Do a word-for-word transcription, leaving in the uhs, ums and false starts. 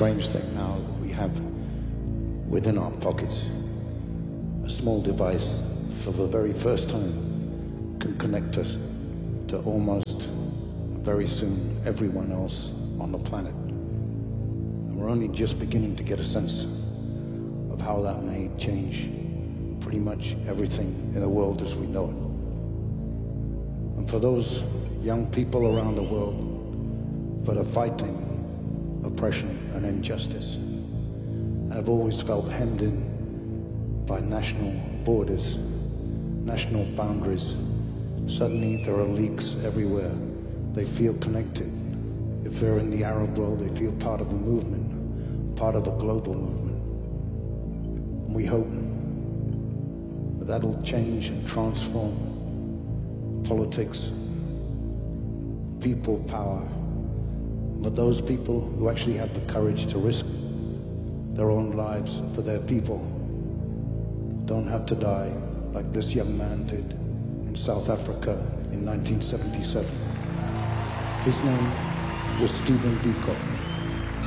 strange thing now that we have within our pockets a small device for the very first time can connect us to almost very soon everyone else on the planet. And we're only just beginning to get a sense of how that may change pretty much everything in the world as we know it. And for those young people around the world that are fighting oppression and injustice and have always felt hemmed in by national borders, national boundaries, suddenly there are leaks everywhere. They feel connected. If they're in the Arab world, they feel part of a movement, part of a global movement. And we hope that that'll change and transform politics, people power, but those people who actually have the courage to risk their own lives for their people don't have to die like this young man did in South Africa in nineteen seventy-seven. His name was Stephen Biko.